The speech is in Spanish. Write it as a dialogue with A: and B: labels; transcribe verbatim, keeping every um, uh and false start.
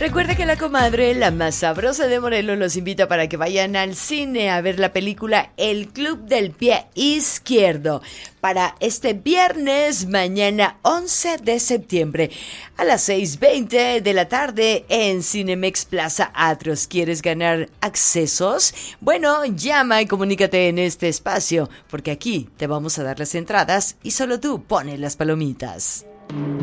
A: Recuerda que la comadre, la más sabrosa de Morelos, los invita para que vayan al cine a ver la película El Club del Pie Izquierdo para este viernes, mañana once de septiembre a las seis veinte de la tarde en Cinemex Plaza Atros. ¿Quieres ganar accesos? Bueno, llama y comunícate en este espacio porque aquí te vamos a dar las entradas y solo tú pones las palomitas.